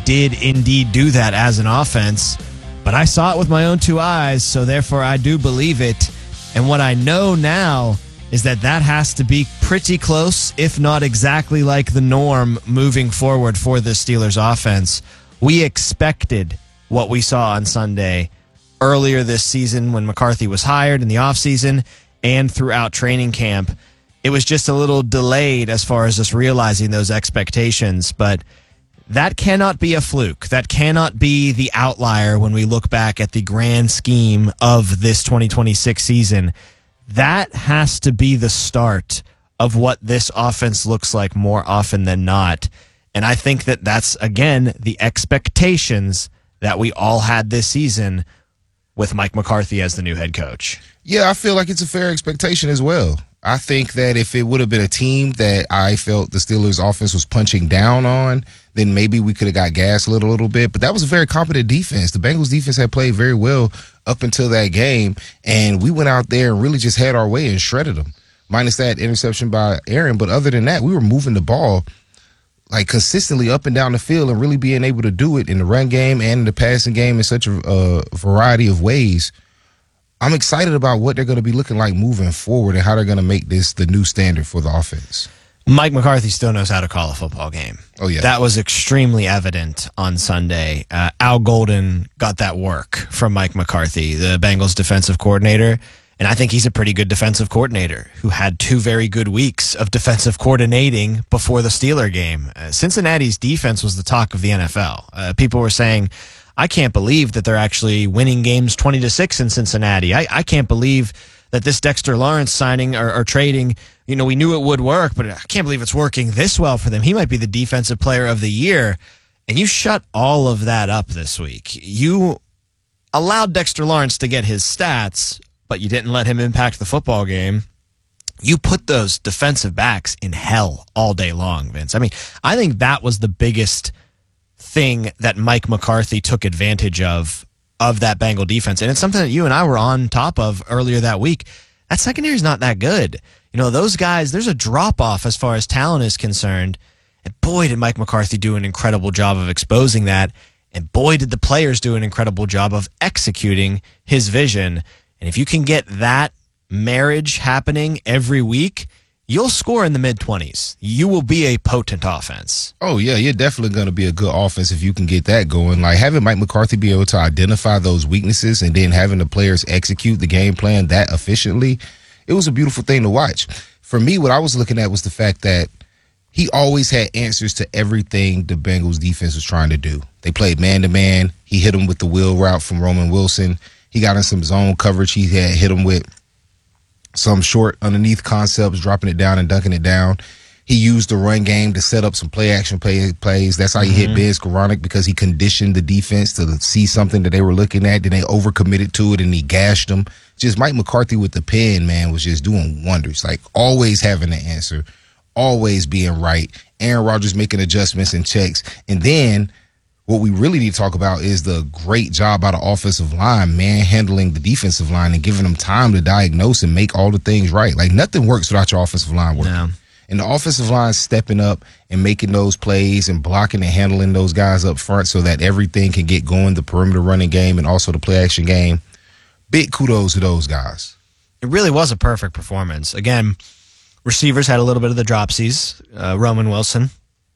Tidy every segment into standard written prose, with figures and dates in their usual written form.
did indeed do that as an offense, but I saw it with my own two eyes, so therefore I do believe it. And what I know now is that has to be pretty close, if not exactly like the norm moving forward for the Steelers offense. We expected what we saw on Sunday earlier this season when McCarthy was hired in the offseason and throughout training camp. It was just a little delayed as far as us realizing those expectations, but that cannot be a fluke. That cannot be the outlier when we look back at the grand scheme of this 2026 season. That has to be the start of what this offense looks like more often than not. And I think that that's, again, the expectations that we all had this season with Mike McCarthy as the new head coach. Yeah, I feel like it's a fair expectation as well. I think that if it would have been a team that I felt the Steelers offense was punching down on, then maybe we could have got gassed a little bit. But that was a very competent defense. The Bengals defense had played very well up until that game, and we went out there and really just had our way and shredded them, minus that interception by Aaron. But other than that, we were moving the ball like consistently up and down the field and really being able to do it in the run game and in the passing game in such a variety of ways. I'm excited about what they're going to be looking like moving forward and how they're going to make this the new standard for the offense. Mike McCarthy still knows how to call a football game. Oh, yeah. That was extremely evident on Sunday. Al Golden got that work from Mike McCarthy, the Bengals defensive coordinator, and I think he's a pretty good defensive coordinator who had 2 very good weeks of defensive coordinating before the Steeler game. Cincinnati's defense was the talk of the NFL. People were saying, I can't believe that they're actually winning games 20-6 in Cincinnati. I can't believe that this Dexter Lawrence signing or trading, we knew it would work, but I can't believe it's working this well for them. He might be the defensive player of the year. And you shut all of that up this week. You allowed Dexter Lawrence to get his stats, but you didn't let him impact the football game. You put those defensive backs in hell all day long, Vince. I mean, I think that was the biggest thing that Mike McCarthy took advantage of that Bengal defense. And it's something that you and I were on top of earlier that week. That secondary is not that good. Those guys, there's a drop-off as far as talent is concerned. And boy, did Mike McCarthy do an incredible job of exposing that. And boy, did the players do an incredible job of executing his vision. And if you can get that marriage happening every week, you'll score in the mid-20s. You will be a potent offense. Oh, yeah, you're definitely going to be a good offense if you can get that going. Like, having Mike McCarthy be able to identify those weaknesses and then having the players execute the game plan that efficiently, it was a beautiful thing to watch. For me, what I was looking at was the fact that he always had answers to everything the Bengals defense was trying to do. They played man-to-man. He hit him with the wheel route from Roman Wilson. He got in some zone coverage. He had hit him with some short underneath concepts, dropping it down and dunking it down. He used the run game to set up some play-action plays. That's how he hit Ben Skoranek, because he conditioned the defense to see something that they were looking at. Then they overcommitted to it, and he gashed them. Just Mike McCarthy with the pen, man, was just doing wonders. Like, always having the answer, always being right. Aaron Rodgers making adjustments and checks. And then what we really need to talk about is the great job by the offensive line, manhandling the defensive line and giving them time to diagnose and make all the things right. Like, nothing works without your offensive line working. No. And the offensive line stepping up and making those plays and blocking and handling those guys up front so that everything can get going, the perimeter running game and also the play-action game. Big kudos to those guys. It really was a perfect performance. Again, receivers had a little bit of the dropsies. Roman Wilson,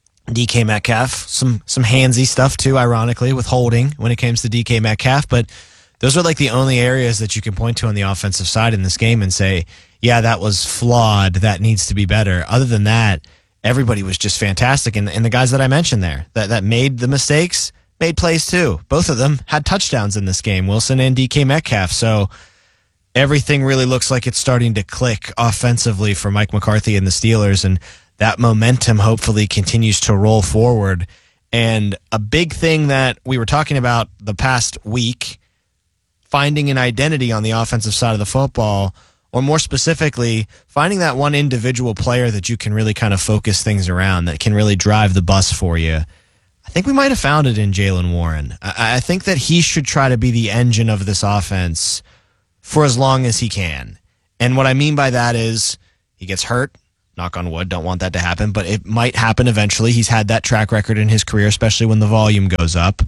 DK Metcalf, some handsy stuff too, ironically, with holding when it comes to DK Metcalf. But those are like the only areas that you can point to on the offensive side in this game and say, yeah, that was flawed. That needs to be better. Other than that, everybody was just fantastic. And the guys that I mentioned there that made the mistakes made plays too. Both of them had touchdowns in this game, Wilson and DK Metcalf. So everything really looks like it's starting to click offensively for Mike McCarthy and the Steelers. And that momentum hopefully continues to roll forward. And a big thing that we were talking about the past week, finding an identity on the offensive side of the football, or more specifically, finding that one individual player that you can really kind of focus things around, that can really drive the bus for you. I think we might have found it in Jaylen Warren. I think that he should try to be the engine of this offense for as long as he can. And what I mean by that is he gets hurt, knock on wood, don't want that to happen, but it might happen eventually. He's had that track record in his career, especially when the volume goes up.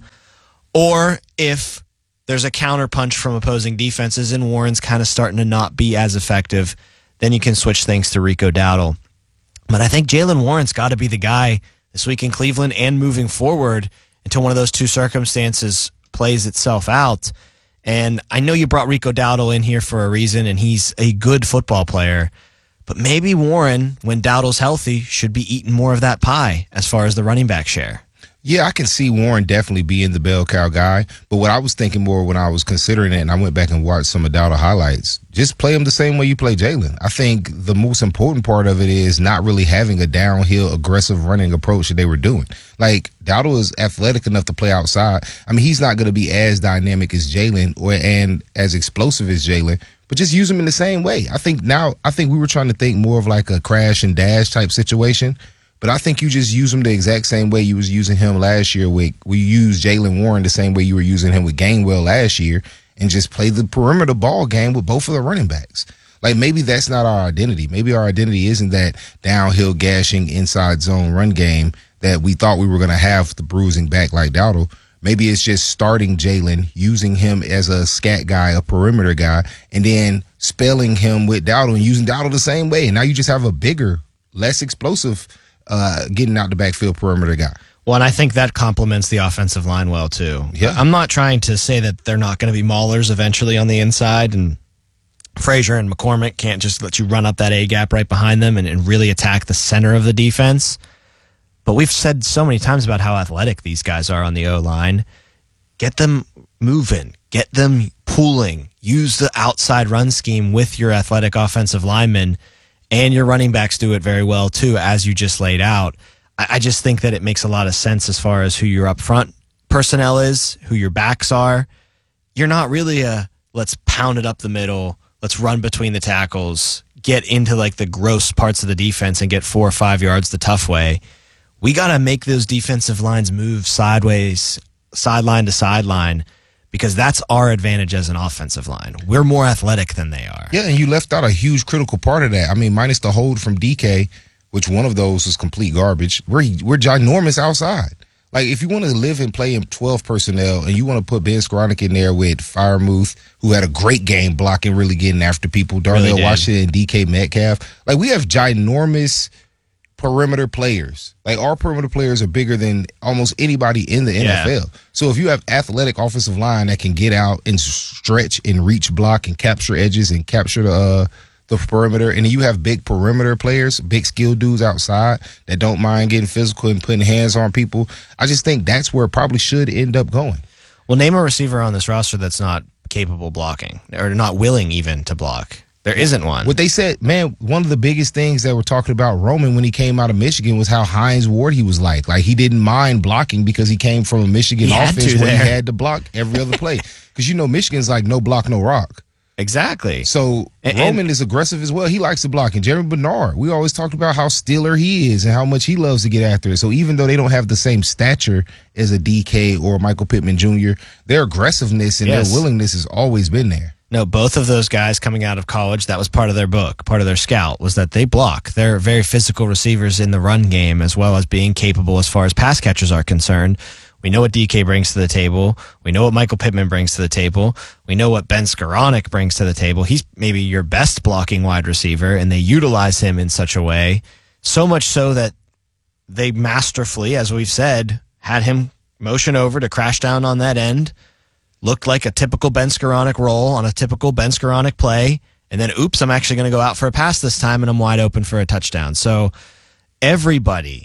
Or if there's a counterpunch from opposing defenses and Warren's kind of starting to not be as effective, then you can switch things to Rico Dowdle. But I think Jaylen Warren's got to be the guy this week in Cleveland and moving forward until one of those two circumstances plays itself out. And I know you brought Rico Dowdle in here for a reason, and he's a good football player. But maybe Warren, when Dowdle's healthy, should be eating more of that pie as far as the running back share. Yeah, I can see Warren definitely being the bell cow guy. But what I was thinking more when I was considering it, and I went back and watched some of Dowdle highlights, just play him the same way you play Jaylen. I think the most important part of it is not really having a downhill, aggressive running approach that they were doing. Like, Dowdle is athletic enough to play outside. I mean, he's not going to be as dynamic as Jaylen and as explosive as Jaylen, but just use him in the same way. I think we were trying to think more of like a crash and dash type situation. But I think you just use him the exact same way you was using him last year. We used Jaylen Warren the same way you were using him with Gainwell last year, and just play the perimeter ball game with both of the running backs. Like, maybe that's not our identity. Maybe our identity isn't that downhill gashing inside zone run game that we thought we were going to have with the bruising back like Dowdle. Maybe it's just starting Jaylen, using him as a scat guy, a perimeter guy, and then spelling him with Dowdle and using Dowdle the same way. And now you just have a bigger, less explosive getting out the backfield perimeter guy. Well, and I think that complements the offensive line well, too. Yeah. I'm not trying to say that they're not going to be maulers eventually on the inside, and Frazier and McCormick can't just let you run up that A-gap right behind them and really attack the center of the defense. But we've said so many times about how athletic these guys are on the O-line. Get them moving. Get them pooling. Use the outside run scheme with your athletic offensive linemen, and your running backs do it very well, too, as you just laid out. I just think that it makes a lot of sense as far as who your up front personnel is, who your backs are. You're not really let's pound it up the middle, let's run between the tackles, get into like the gross parts of the defense and get 4 or 5 yards the tough way. We got to make those defensive lines move sideways, sideline to sideline, because that's our advantage as an offensive line. We're more athletic than they are. Yeah, and you left out a huge critical part of that. I mean, minus the hold from DK, which one of those was complete garbage. We're ginormous outside. Like, if you want to live and play in 12 personnel and you want to put Ben Skoranek in there with Freiermuth, who had a great game blocking, really getting after people, Darnell Washington and DK Metcalf. Like, we have ginormous perimeter players. Like, our perimeter players are bigger than almost anybody in the NFL. So if you have athletic offensive line that can get out and stretch and reach block and capture edges and capture the perimeter, and then you have big perimeter players, big skill dudes outside that don't mind getting physical and putting hands on people, I just think that's where it probably should end up going. Well, name a receiver on this roster that's not capable blocking or not willing even to block. There isn't one. What they said, man, one of the biggest things that we're talking about Roman when he came out of Michigan was how Hines Ward he was like. Like, he didn't mind blocking because he came from a Michigan offense where he had to block every other play. Because, you know, Michigan's like no block, no rock. Exactly. So Roman is aggressive as well. He likes to block. And Jeremy Bernard, we always talked about how stiller he is and how much he loves to get after it. So even though they don't have the same stature as a DK or Michael Pittman Jr., their aggressiveness and their willingness has always been there. No, both of those guys coming out of college, that was part of their book, part of their scout, was that they block. They're very physical receivers in the run game as well as being capable as far as pass catchers are concerned. We know what DK brings to the table. We know what Michael Pittman brings to the table. We know what Ben Skoranek brings to the table. He's maybe your best blocking wide receiver, and they utilize him in such a way, so much so that they masterfully, as we've said, had him motion over to crash down on that end, looked like a typical Ben Skoranek roll on a typical Ben Skoranek play, and then, oops, I'm actually going to go out for a pass this time, and I'm wide open for a touchdown. So everybody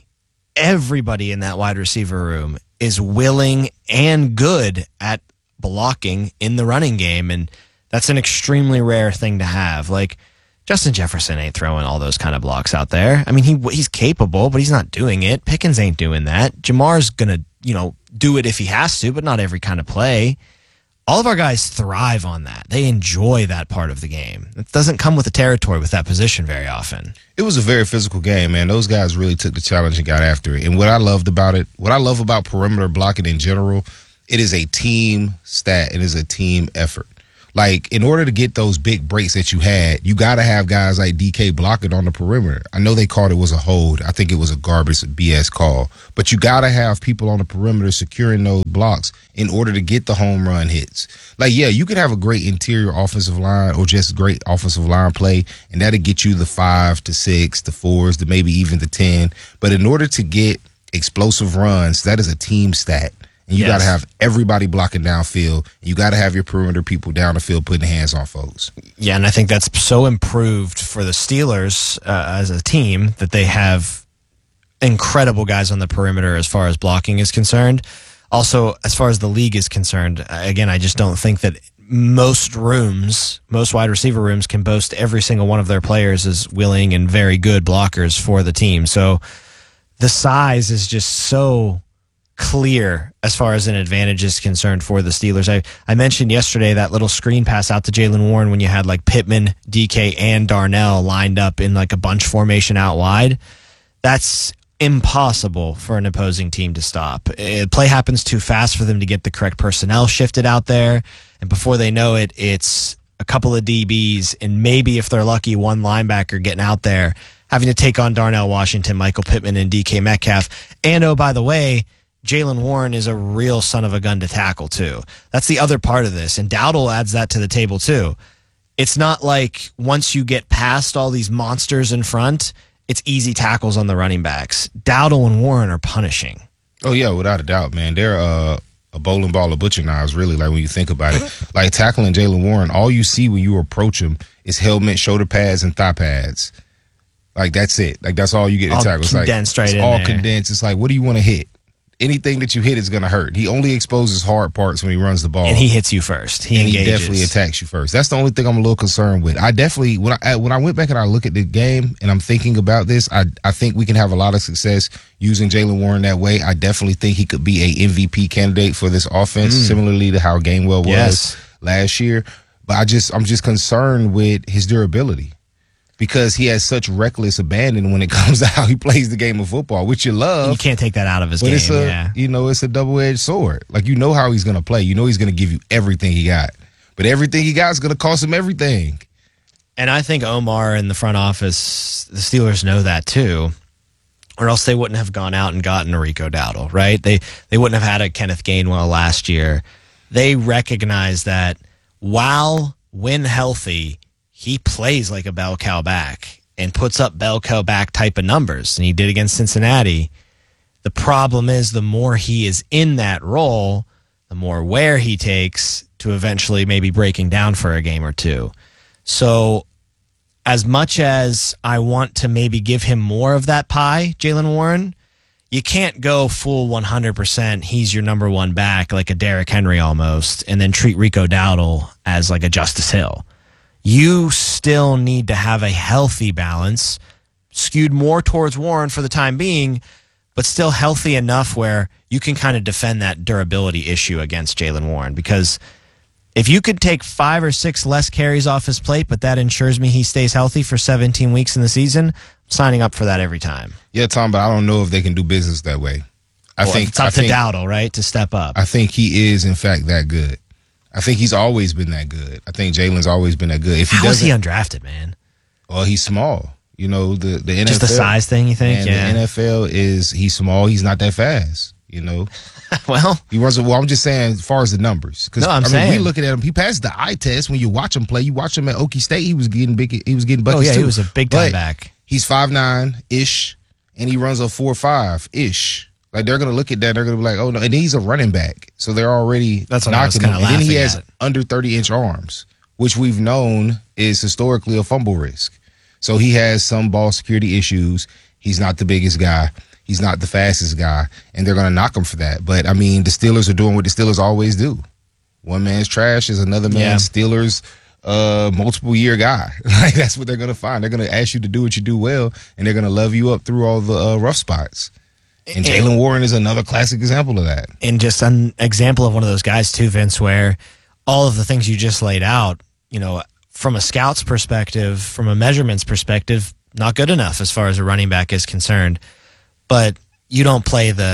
in that wide receiver room is willing and good at blocking in the running game, and that's an extremely rare thing to have. Like, Justin Jefferson ain't throwing all those kind of blocks out there. I mean, he's capable, but he's not doing it. Pickens ain't doing that. Jamar's going to, do it if he has to, but not every kind of play. All of our guys thrive on that. They enjoy that part of the game. It doesn't come with the territory with that position very often. It was a very physical game, man. Those guys really took the challenge and got after it. And what I loved about it, what I love about perimeter blocking in general, it is a team stat. It is a team effort. Like, in order to get those big breaks that you had, you got to have guys like DK blocking on the perimeter. I know they called it was a hold. I think it was a garbage BS call. But you got to have people on the perimeter securing those blocks in order to get the home run hits. Like, yeah, you could have a great interior offensive line or just great offensive line play, and that'll get you the 5 to 6, the 4s, to maybe even the 10. But in order to get explosive runs, that is a team stat. And you got to have everybody blocking downfield. You got to have your perimeter people down the field putting hands on folks. Yeah, and I think that's so improved for the Steelers as a team that they have incredible guys on the perimeter as far as blocking is concerned. Also, as far as the league is concerned, again, I just don't think that most wide receiver rooms can boast every single one of their players as willing and very good blockers for the team. So the size is just so clear as far as an advantage is concerned for the Steelers. I mentioned yesterday that little screen pass out to Jaylen Warren when you had like Pittman, DK, and Darnell lined up in like a bunch formation out wide. That's impossible for an opposing team to stop. Play happens too fast for them to get the correct personnel shifted out there, and before they know it, it's a couple of DBs and maybe, if they're lucky, one linebacker getting out there having to take on Darnell Washington, Michael Pittman, and DK Metcalf. And oh, by the way, Jaylen Warren is a real son of a gun to tackle, too. That's the other part of this, and Dowdle adds that to the table, too. It's not like once you get past all these monsters in front, it's easy tackles on the running backs. Dowdle and Warren are punishing. Oh, yeah, without a doubt, man. They're a bowling ball of butcher knives, really, like when you think about it. Like tackling Jaylen Warren, all you see when you approach him is helmet, shoulder pads, and thigh pads. Like, that's it. Like, that's all you get to tackle. It's condensed like, right it's in all there. condensed. It's like, what do you want to hit? Anything that you hit is going to hurt. He only exposes hard parts when he runs the ball. And he hits you first. He definitely attacks you first. That's the only thing I'm a little concerned with. I definitely, when I went back and I look at the game and I'm thinking about this, I think we can have a lot of success using Jaylen Warren that way. I definitely think he could be a MVP candidate for this offense, similarly to how Gainwell was last year. But I'm just concerned with his durability, because he has such reckless abandon when it comes to how he plays the game of football, which you love. You can't take that out of his game. It's a double-edged sword. Like, you know how he's going to play. You know he's going to give you everything he got. But everything he got is going to cost him everything. And I think Omar and the front office, the Steelers know that too, or else they wouldn't have gone out and gotten Rico Dowdle, right? They wouldn't have had a Kenneth Gainwell last year. They recognize that when healthy, he plays like a bell cow back and puts up bell cow back type of numbers, and he did against Cincinnati. The problem is, the more he is in that role, the more wear he takes to eventually maybe breaking down for a game or two. So as much as I want to maybe give him more of that pie, Jaylen Warren, you can't go full 100%. He's your number one back, like a Derrick Henry almost, and then treat Rico Dowdle as like a Justice Hill. You still need to have a healthy balance, skewed more towards Warren for the time being, but still healthy enough where you can kind of defend that durability issue against Jaylen Warren. Because if you could take 5 or 6 less carries off his plate, but that ensures me he stays healthy for 17 weeks in the season, I'm signing up for that every time. Yeah, Tom, but I don't know if they can do business that way. I think it's up to Dowdle, right, to step up. I think he is, in fact, that good. I think he's always been that good. I think Jalen's always been that good. How is he undrafted, man? Well, he's small. You know, the NFL. Just the size thing, you think? Man, the NFL he's small. He's not that fast, you know. Well, I'm just saying, as far as the numbers. saying. We looking at him. He passed the eye test when you watch him play. You watch him at Okie State, he was getting big. He was getting buckets too. He was a big-time back. He's 5'9"-ish, and he runs a 4.5-ish. Like, they're going to look at that. They're going to be like, oh, no. And he's a running back. So they're already knocking him. And then he has under 30-inch arms, which we've known is historically a fumble risk. So he has some ball security issues. He's not the biggest guy. He's not the fastest guy. And they're going to knock him for that. But, I mean, the Steelers are doing what the Steelers always do. One man's trash is another man's Steelers multiple-year guy. Like, that's what they're going to find. They're going to ask you to do what you do well, and they're going to love you up through all the rough spots. And Jaylen Warren is another classic example of that. And just an example of one of those guys, too, Vince, where all of the things you just laid out, you know, from a scout's perspective, from a measurements perspective, not good enough as far as a running back is concerned. But you don't play the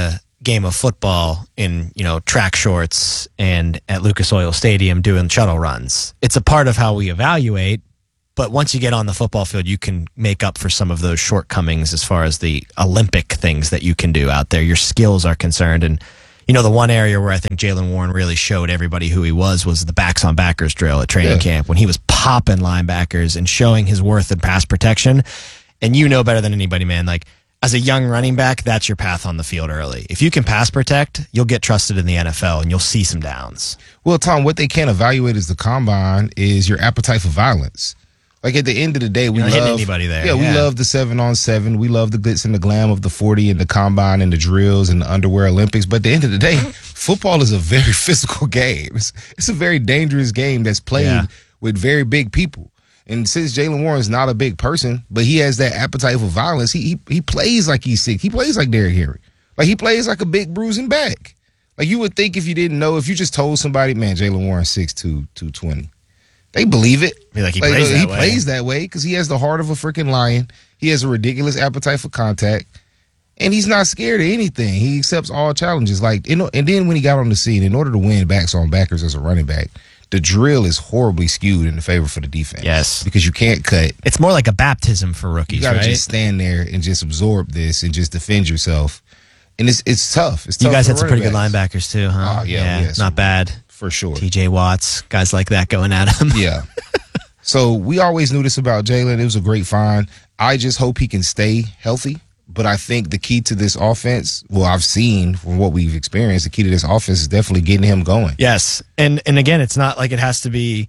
game of football in, track shorts and at Lucas Oil Stadium doing shuttle runs. It's a part of how we evaluate, but once you get on the football field, you can make up for some of those shortcomings as far as the Olympic things that you can do out there. Your skills are concerned. And, the one area where I think Jaylen Warren really showed everybody who he was the backs on backers drill at training camp when he was popping linebackers and showing his worth in pass protection. And you know better than anybody, man, like as a young running back, that's your path on the field early. If you can pass protect, you'll get trusted in the NFL and you'll see some downs. Well, Tom, what they can't evaluate as the combine is your appetite for violence. Like at the end of the day, we love anybody there. Yeah, we love the 7-on-7. We love the glitz and the glam of the 40 and the combine and the drills and the underwear Olympics. But at the end of the day, football is a very physical game. It's a very dangerous game that's played with very big people. And since Jaylen Warren's not a big person, but he has that appetite for violence, he plays like he's sick. He plays like Derrick Henry. Like he plays like a big bruising back. Like you would think if you didn't know, if you just told somebody, man, Jaylen Warren 6'2", 220. They believe it. He plays that way because he has the heart of a freaking lion. He has a ridiculous appetite for contact, and he's not scared of anything. He accepts all challenges. And then when he got on the scene, in order to win backs on backers as a running back, the drill is horribly skewed in the favor for the defense. Yes, because you can't cut. It's more like a baptism for rookies. You got to just stand there and just absorb this and just defend yourself. And it's tough. It's tough. You guys had some pretty good linebackers too, huh? Oh yeah, not bad. For sure. TJ Watts, guys like that going at him. Yeah. So we always knew this about Jaylen. It was a great find. I just hope he can stay healthy. But I think the key to this offense, well, I've seen from what we've experienced, the key to this offense is definitely getting him going. Yes. And again, it's not like it has to be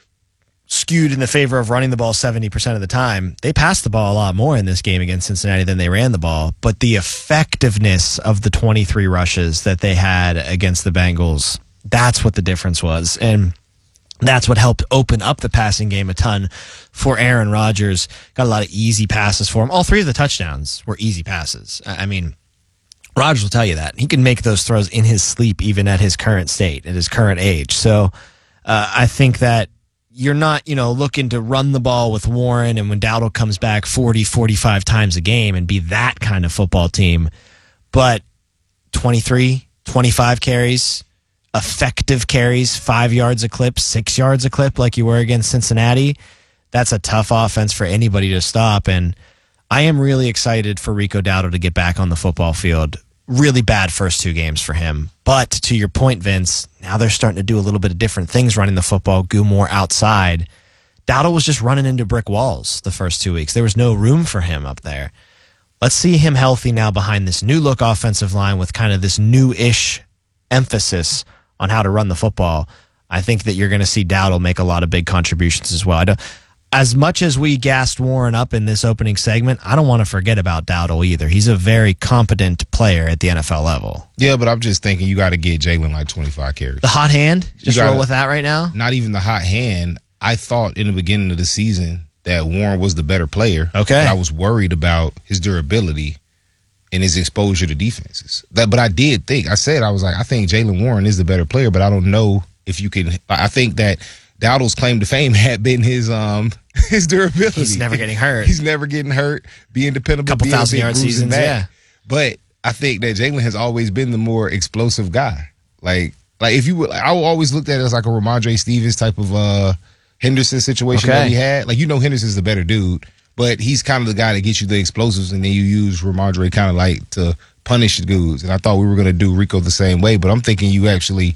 skewed in the favor of running the ball 70% of the time. They passed the ball a lot more in this game against Cincinnati than they ran the ball. But the effectiveness of the 23 rushes that they had against the Bengals, that's what the difference was. And that's what helped open up the passing game a ton for Aaron Rodgers. Got a lot of easy passes for him. All three of the touchdowns were easy passes. I mean, Rodgers will tell you that. He can make those throws in his sleep, even at his current state, at his current age. So I think that you're not, looking to run the ball with Warren and when Dowdle comes back 40, 45 times a game and be that kind of football team. But 23, 25 carries, effective carries, 5 yards a clip, 6 yards a clip like you were against Cincinnati. That's a tough offense for anybody to stop. And I am really excited for Rico Dowdle to get back on the football field. Really bad first 2 games for him. But to your point, Vince, now they're starting to do a little bit of different things running the football, go more outside. Dowdle was just running into brick walls the first 2 weeks. There was no room for him up there. Let's see him healthy now behind this new look offensive line with kind of this new-ish emphasis on how to run the football. I think that you're going to see Dowdle make a lot of big contributions as well. As much as we gassed Warren up in this opening segment, I don't want to forget about Dowdle either. He's a very competent player at the NFL level. Yeah, but I'm just thinking you got to get Jaylen like 25 carries. The hot hand? Just roll with that right now? Not even the hot hand. I thought in the beginning of the season that Warren was the better player. Okay. I was worried about his durability and his exposure to defenses. But I did think, I think Jaylen Warren is the better player, but I don't know if you can. I think that Dowdle's claim to fame had been his durability. He's never getting hurt. He's never getting hurt, being dependable, couple being 1,000-yard seasons, yeah. But I think that Jaylen has always been the more explosive guy. Like if you would, I always looked at it as like a Ramondre Stevens type of Henderson situation that he had. Like, Henderson's the better dude, but he's kind of the guy that gets you the explosives, and then you use Ramondre kind of like to punish the dudes. And I thought we were going to do Rico the same way, but I'm thinking you actually,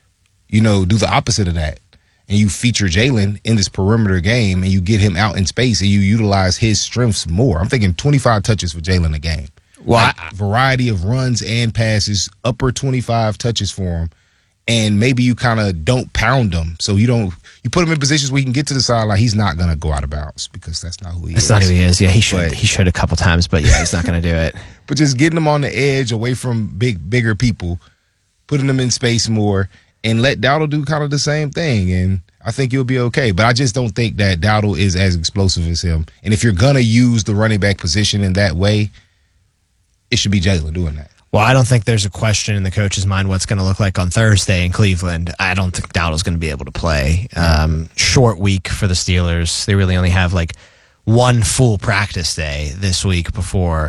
do the opposite of that. And you feature Jaylen in this perimeter game, and you get him out in space, and you utilize his strengths more. I'm thinking 25 touches for Jaylen a game. Well, variety of runs and passes, upper 25 touches for him. And maybe you kind of don't pound him. So you put him in positions where he can get to the sideline. He's not going to go out of bounds because that's not who he is. That's not who he is. Yeah, he should a couple times, but yeah, he's not going to do it. But just getting him on the edge away from bigger people, putting him in space more, and let Dowdle do kind of the same thing. And I think you'll be okay. But I just don't think that Dowdle is as explosive as him. And if you're going to use the running back position in that way, it should be Jaylen doing that. Well, I don't think there's a question in the coach's mind what's going to look like on Thursday in Cleveland. I don't think Dowdle's going to be able to play. Short week for the Steelers. They really only have like one full practice day this week before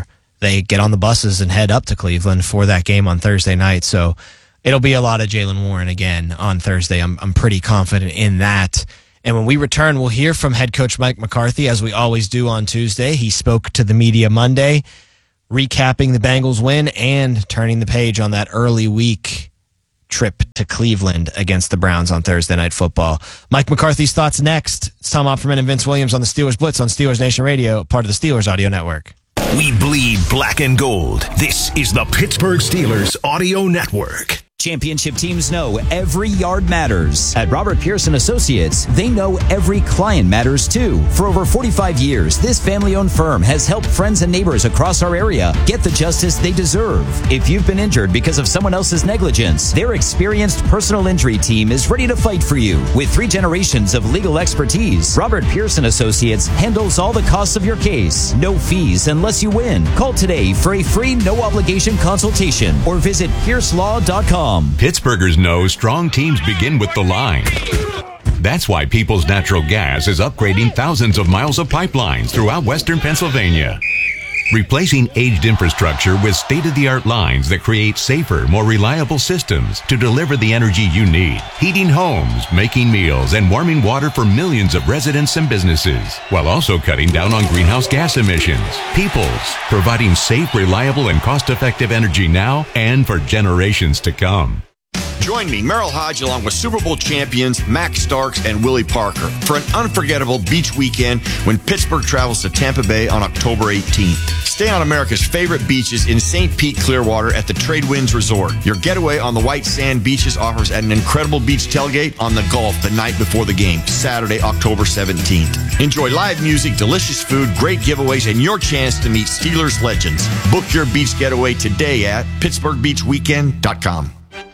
they get on the buses and head up to Cleveland for that game on Thursday night. So it'll be a lot of Jaylen Warren again on Thursday. I'm pretty confident in that. And when we return, we'll hear from head coach Mike McCarthy, as we always do on Tuesday. He spoke to the media Monday, recapping the Bengals win and turning the page on that early week trip to Cleveland against the Browns on Thursday Night Football. Mike McCarthy's thoughts next. It's Tom Opperman and Vince Williams on the Steelers Blitz on Steelers Nation Radio, part of the Steelers Audio Network. We bleed black and gold. This is the Pittsburgh Steelers Audio Network. Championship teams know every yard matters. At Robert Pearson Associates, they know every client matters too. For over 45 years, this family-owned firm has helped friends and neighbors across our area get the justice they deserve. If you've been injured because of someone else's negligence, their experienced personal injury team is ready to fight for you. With 3 generations of legal expertise, Robert Pearson Associates handles all the costs of your case. No fees unless you win. Call today for a free no-obligation consultation or visit piercelaw.com. Pittsburghers know strong teams begin with the line. That's why Peoples Natural Gas is upgrading thousands of miles of pipelines throughout western Pennsylvania, replacing aged infrastructure with state-of-the-art lines that create safer, more reliable systems to deliver the energy you need, heating homes, making meals, and warming water for millions of residents and businesses, while also cutting down on greenhouse gas emissions. Peoples, providing safe, reliable, and cost-effective energy now and for generations to come. Join me, Merrill Hodge, along with Super Bowl champions Max Starks and Willie Parker for an unforgettable beach weekend when Pittsburgh travels to Tampa Bay on October 18th. Stay on America's favorite beaches in St. Pete, Clearwater at the Trade Winds Resort. Your getaway on the white sand beaches offers an incredible beach tailgate on the Gulf the night before the game, Saturday, October 17th. Enjoy live music, delicious food, great giveaways, and your chance to meet Steelers legends. Book your beach getaway today at PittsburghBeachWeekend.com.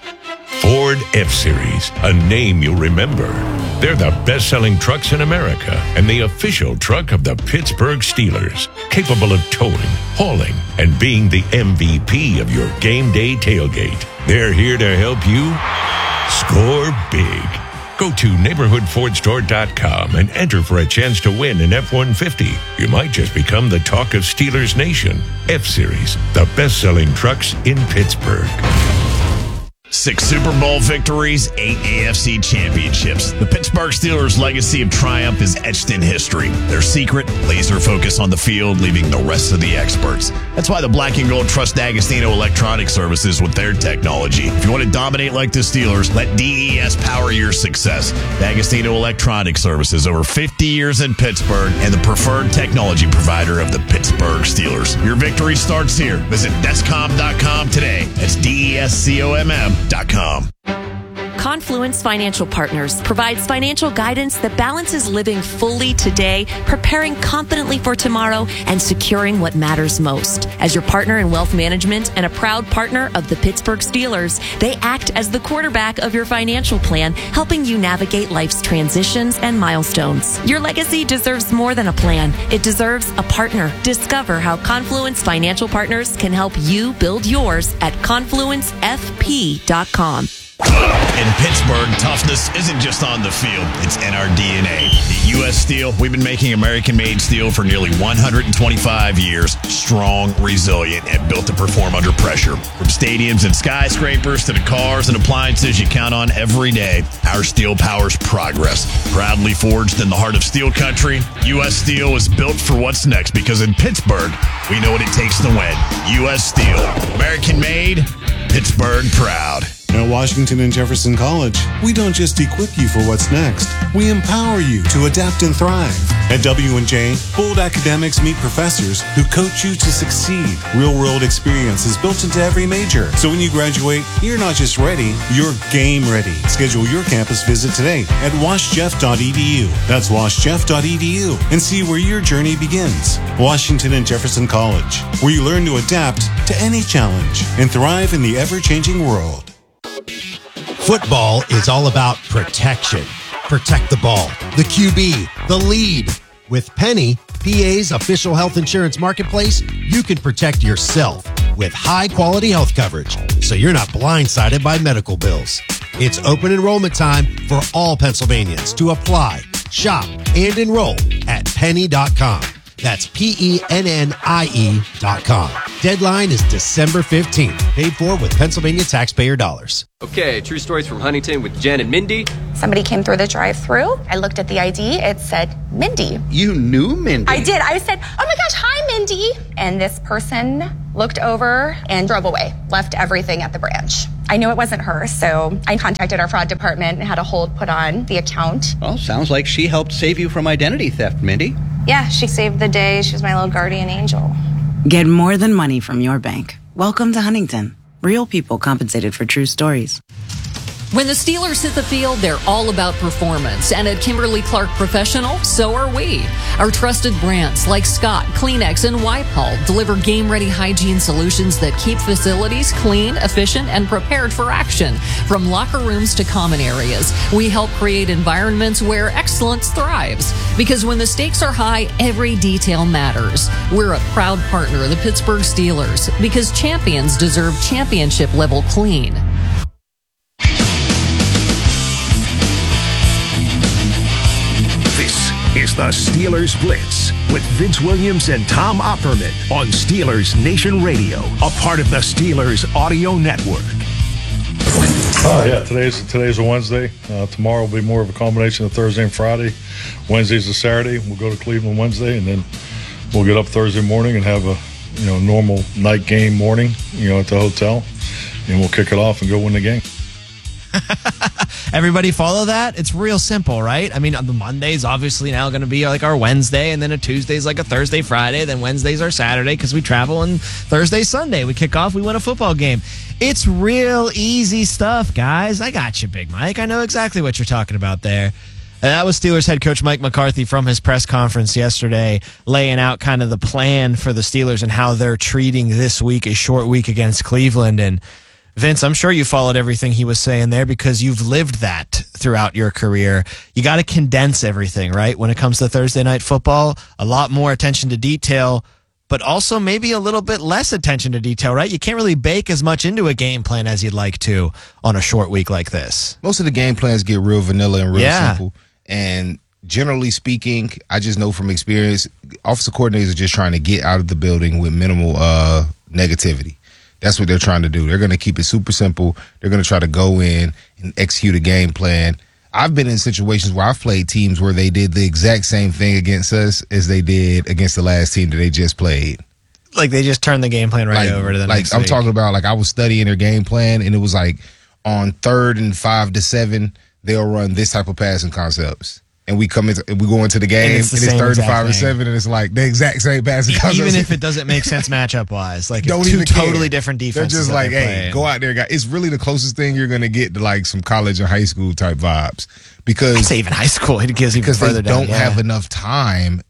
Ford F-Series, a name you'll remember. They're the best-selling trucks in America and the official truck of the Pittsburgh Steelers, capable of towing, hauling, and being the MVP of your game day tailgate. They're here to help you score big. Go to neighborhoodfordstore.com and enter for a chance to win an F-150. You might just become the talk of Steelers Nation. F-Series, the best-selling trucks in Pittsburgh. 6 Super Bowl victories, 8 AFC championships. The Pittsburgh Steelers' legacy of triumph is etched in history. Their secret, laser focus on the field, leaving the rest of the experts. That's why the Black and Gold trust D'Agostino Electronic Services with their technology. If you want to dominate like the Steelers, let DES power your success. D'Agostino Electronic Services, over 50 years in Pittsburgh and the preferred technology provider of the Pittsburgh Steelers. Your victory starts here. Visit Descom.com today. That's DESCOMM.com. Confluence Financial Partners provides financial guidance that balances living fully today, preparing confidently for tomorrow, and securing what matters most. As your partner in wealth management and a proud partner of the Pittsburgh Steelers, they act as the quarterback of your financial plan, helping you navigate life's transitions and milestones. Your legacy deserves more than a plan. It deserves a partner. Discover how Confluence Financial Partners can help you build yours at confluencefp.com. In Pittsburgh, toughness isn't just on the field, it's in our DNA. At U.S. Steel, we've been making American-made steel for nearly 125 years, strong, resilient, and built to perform under pressure. From stadiums and skyscrapers to the cars and appliances you count on every day, our steel powers progress. Proudly forged in the heart of steel country, U.S. Steel is built for what's next because in Pittsburgh, we know what it takes to win. U.S. Steel, American-made, Pittsburgh proud. At Washington and Jefferson College, we don't just equip you for what's next. We empower you to adapt and thrive. At W&J, bold academics meet professors who coach you to succeed. Real-world experience is built into every major. So when you graduate, you're not just ready, you're game ready. Schedule your campus visit today at washjeff.edu. That's washjeff.edu and see where your journey begins. Washington and Jefferson College, where you learn to adapt to any challenge and thrive in the ever-changing world. Football is all about protection. Protect the ball, the QB, the lead. With Penny, PA's official health insurance marketplace, you can protect yourself with high-quality health coverage, so you're not blindsided by medical bills. It's open enrollment time for all Pennsylvanians to apply, shop, and enroll at penny.com. That's PENNIE.com. Deadline is December 15th. Paid for with Pennsylvania taxpayer dollars. Okay, true stories from Huntington with Jen and Mindy. Somebody came through the drive-thru. I looked at the ID. It said Mindy. You knew Mindy? I did. I said, oh my gosh, hi, Mindy. And this person looked over and drove away, left everything at the branch. I knew it wasn't her, so I contacted our fraud department and had a hold put on the account. Well, sounds like she helped save you from identity theft, Mindy. Yeah, she saved the day. She was my little guardian angel. Get more than money from your bank. Welcome to Huntington. Real people compensated for true stories. When the Steelers hit the field, they're all about performance. And at Kimberly-Clark Professional, so are we. Our trusted brands like Scott, Kleenex, and Wipe-All deliver game-ready hygiene solutions that keep facilities clean, efficient, and prepared for action. From locker rooms to common areas, we help create environments where excellence thrives. Because when the stakes are high, every detail matters. We're a proud partner of the Pittsburgh Steelers because champions deserve championship-level clean. This is the Steelers Blitz with Vince Williams and Tom Opperman on Steelers Nation Radio, a part of the Steelers Audio Network. Oh, yeah, today's a Wednesday. Tomorrow will be more of a combination of Thursday and Friday. Wednesday's a Saturday. We'll go to Cleveland Wednesday, and then we'll get up Thursday morning and have a normal night game morning, at the hotel, and we'll kick it off and go win the game. Everybody follow that? It's real simple, right? I mean, the Monday's obviously now going to be like our Wednesday, and then a Tuesday's like a Thursday, Friday, then Wednesday's our Saturday because we travel, and Thursday, Sunday, we kick off, we win a football game. It's real easy stuff, guys. I got you, Big Mike. I know exactly what you're talking about there. And that was Steelers head coach Mike McCarthy from his press conference yesterday, laying out kind of the plan for the Steelers and how they're treating this week, a short week against Cleveland. And Vince, I'm sure you followed everything he was saying there because you've lived that throughout your career. You got to condense everything, right? When it comes to Thursday night football, a lot more attention to detail, but also maybe a little bit less attention to detail, right? You can't really bake as much into a game plan as you'd like to on a short week like this. Most of the game plans get real vanilla and real simple. And generally speaking, I just know from experience, offensive coordinators are just trying to get out of the building with minimal negativity. That's what they're trying to do. They're going to keep it super simple. They're going to try to go in and execute a game plan. I've been in situations where I've played teams where they did the exact same thing against us as they did against the last team that they just played. Like they just turned the game plan over to the next I'm week. talking about, I was studying their game plan, and it was like on 3rd and 5 to 7, they'll run this type of passing concepts. And we go into the game, and it's 3rd and 5 and 7, and it's like the exact same passing concepts. Even if it doesn't make sense matchup wise, like don't it's even two care. totally different defenses. They're just like, hey, go out there, guys. It's really the closest thing you're going to get to like some college and high school type vibes, because I'd say even high school, it gives even further they don't down, have enough time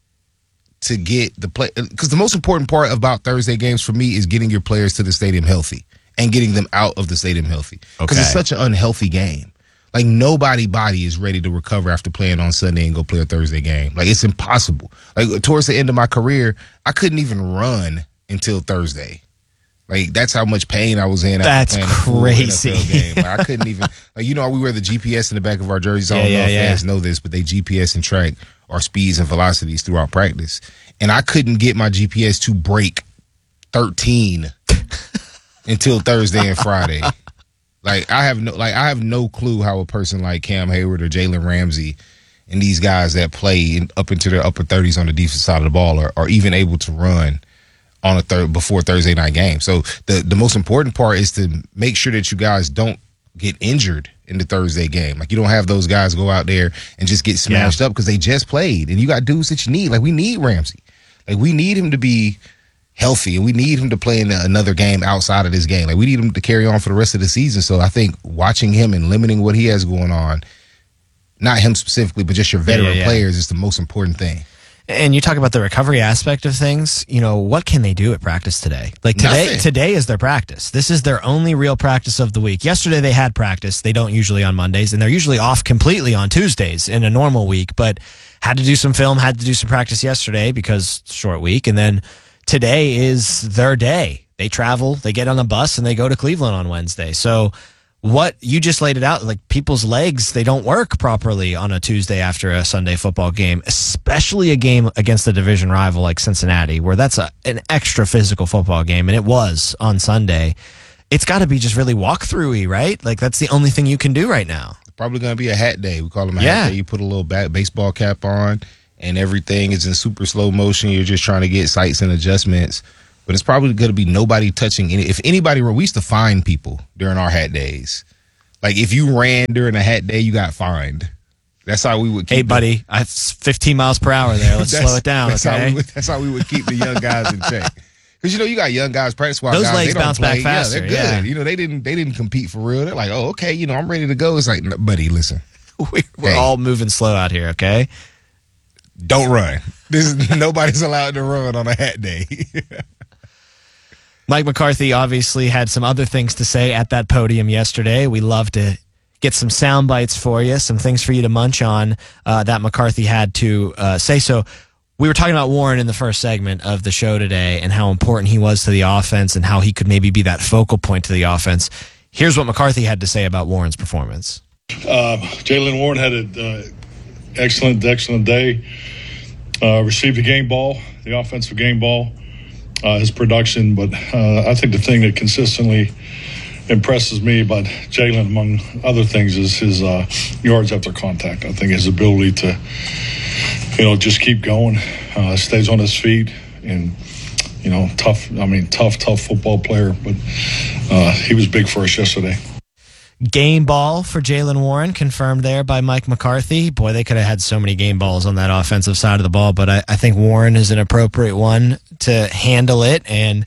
to get the play. Because the most important part about Thursday games for me is getting your players to the stadium healthy and getting them out of the stadium healthy, because it's such an unhealthy game. Like, nobody's body is ready to recover after playing on Sunday and go play a Thursday game. Like, it's impossible. Like, towards the end of my career, I couldn't even run until Thursday. Like, that's how much pain I was in after playing a full NFL game. Like, I couldn't even, we wear the GPS in the back of our jerseys. I don't know if fans know this, but they GPS and track our speeds and velocities throughout practice. And I couldn't get my GPS to break 13 until Thursday and Friday. Like, I have no clue how a person like Cam Hayward or Jalen Ramsey and these guys that play up into their upper 30s on the defensive side of the ball are even able to run on before Thursday night game. So the most important part is to make sure that you guys don't get injured in the Thursday game. Like, you don't have those guys go out there and just get smashed up because they just played, and you got dudes that you need. Like, we need Ramsey. Like, we need him to be healthy, and we need him to play in another game outside of this game. Like, we need him to carry on for the rest of the season. So I think watching him and limiting what he has going on, not him specifically, but just your veteran players, is the most important thing. And you talk about the recovery aspect of things. What can they do at practice today? Like, today is their practice. This is their only real practice of the week. Yesterday they had practice. They don't usually on Mondays, and they're usually off completely on Tuesdays in a normal week, but had to do some film, had to do some practice yesterday because short week, and then today is their day. They travel, they get on a bus, and they go to Cleveland on Wednesday. So what you just laid it out, like people's legs, they don't work properly on a Tuesday after a Sunday football game, especially a game against a division rival like Cincinnati, where that's an extra physical football game, and it was on Sunday. It's got to be just really walkthrough-y, right? Like, that's the only thing you can do right now. Probably going to be a hat day. We call them a hat day. You put a little baseball cap on, and everything is in super slow motion. You're just trying to get sights and adjustments. But it's probably going to be nobody touching any. If anybody, we used to fine people during our hat days. Like, if you ran during a hat day, you got fined. That's how we would keep. Hey, buddy, it's 15 miles per hour there. Let's slow it down, okay? That's how we would keep the young guys in check. Because, you got young guys, practice squad those guys. Legs they don't bounce play. back faster. Yeah, they're good. They didn't compete for real. They're like, oh, okay, I'm ready to go. It's like, buddy, listen. We're all moving slow out here, okay? Don't run. Nobody's allowed to run on a hat day. Mike McCarthy obviously had some other things to say at that podium yesterday. We love to get some sound bites for you, some things for you to munch on that McCarthy had to say. So we were talking about Warren in the first segment of the show today and how important he was to the offense and how he could maybe be that focal point to the offense. Here's what McCarthy had to say about Warren's performance. Jaylen Warren had an excellent day. Received the game ball, the offensive game ball, his production. But I think the thing that consistently impresses me about Jaylen, among other things, is his yards after contact. I think his ability to, just keep going, stays on his feet, and tough football player. But he was big for us yesterday. Game ball for Jaylen Warren, confirmed there by Mike McCarthy. Boy, they could have had so many game balls on that offensive side of the ball, but I think Warren is an appropriate one to handle it. And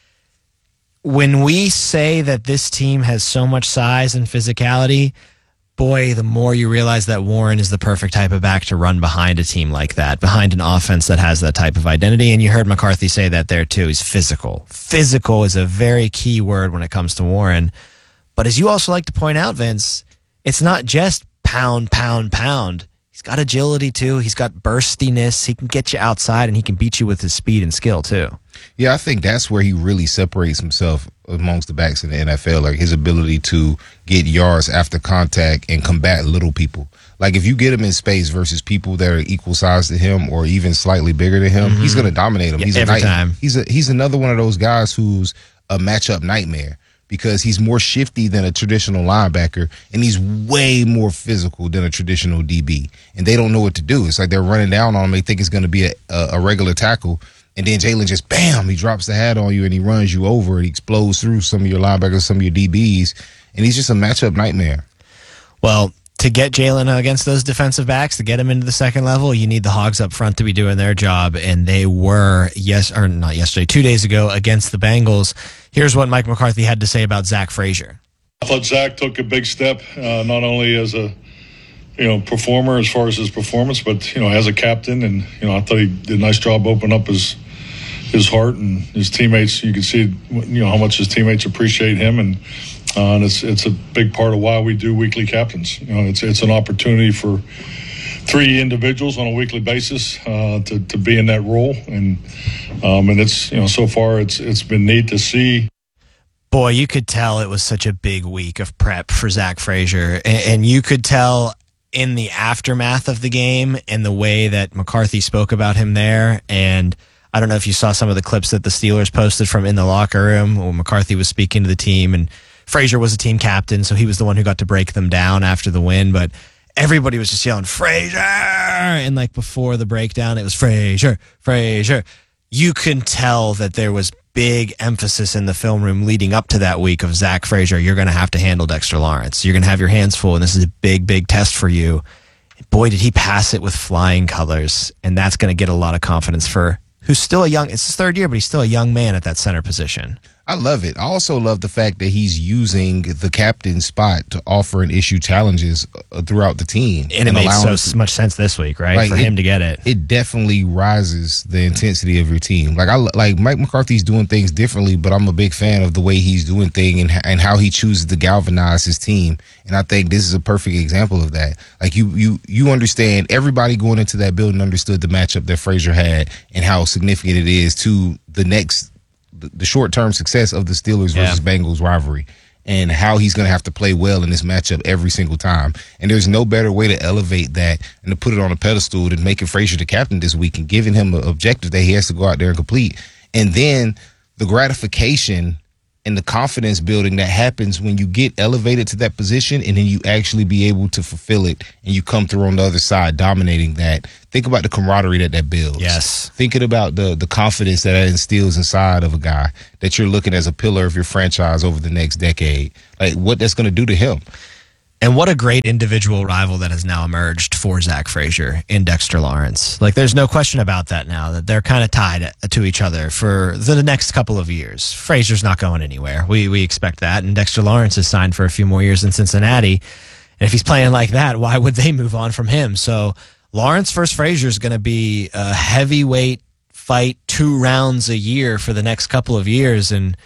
when we say that this team has so much size and physicality, boy, the more you realize that Warren is the perfect type of back to run behind a team like that, behind an offense that has that type of identity. And you heard McCarthy say that there too. He's physical. Physical is a very key word when it comes to Warren. But as you also like to point out, Vince, it's not just pound, pound, pound. He's got agility, too. He's got burstiness. He can get you outside, and he can beat you with his speed and skill, too. Yeah, I think that's where he really separates himself amongst the backs in the NFL, like his ability to get yards after contact and combat little people. Like, if you get him in space versus people that are equal size to him or even slightly bigger than him, he's going to dominate him. Yeah, every time. He's another one of those guys who's a matchup nightmare, because he's more shifty than a traditional linebacker, and he's way more physical than a traditional DB. And they don't know what to do. It's like they're running down on him. They think it's going to be a regular tackle, and then Jaylen just, bam, he drops the hat on you, and he runs you over. He explodes through some of your linebackers, some of your DBs, and he's just a matchup nightmare. Well, to get Jaylen against those defensive backs, to get him into the second level, you need the Hogs up front to be doing their job, and they were, 2 days ago against the Bengals. Here's what Mike McCarthy had to say about Zach Frazier. I thought Zach took a big step, not only as a performer as far as his performance, but as a captain, and I thought he did a nice job opening up his heart and his teammates. You can see how much his teammates appreciate him, and it's a big part of why we do weekly captains. It's an opportunity for 3 individuals on a weekly basis to be in that role, and it's so far it's been neat to see. Boy, you could tell it was such a big week of prep for Zach Frazier, and you could tell in the aftermath of the game and the way that McCarthy spoke about him there. And I don't know if you saw some of the clips that the Steelers posted from in the locker room when McCarthy was speaking to the team, and Frazier was a team captain, so he was the one who got to break them down after the win, but everybody was just yelling, Frazier! And like before the breakdown, it was Frazier, Frazier. You can tell that there was big emphasis in the film room leading up to that week of Zach Frazier. You're going to have to handle Dexter Lawrence. You're going to have your hands full, and this is a big, big test for you. Boy, did he pass it with flying colors, and that's going to get a lot of confidence for who's still it's his 3rd year, but he's still a young man at that center position. I love it. I also love the fact that he's using the captain spot to offer and issue challenges throughout the team. And it made so much sense this week, right? For him to get it. It definitely rises the intensity of your team. Like Mike McCarthy's doing things differently, but I'm a big fan of the way he's doing things and how he chooses to galvanize his team. And I think this is a perfect example of that. Like you understand, everybody going into that building understood the matchup that Frazier had and how significant it is to the short-term success of the Steelers versus Bengals rivalry. and how he's going to have to play well in this matchup every single time. And there's no better way to elevate that and to put it on a pedestal than making Frazier the captain this week and giving him an objective that he has to go out there and complete. And then the gratification and the confidence building that happens when you get elevated to that position and then you actually be able to fulfill it and you come through on the other side dominating that. Think about the camaraderie that builds. Yes. Thinking about the confidence that instills inside of a guy that you're looking as a pillar of your franchise over the next decade. Like what that's going to do to him. And what a great individual rival that has now emerged for Zach Frazier in Dexter Lawrence. Like, there's no question about that now, that they're kind of tied to each other for the next couple of years. Frazier's not going anywhere. We expect that. And Dexter Lawrence is signed for a few more years in Cincinnati. And if he's playing like that, why would they move on from him? So Lawrence versus Frazier is going to be a heavyweight fight, 2 rounds a year for the next couple of years. And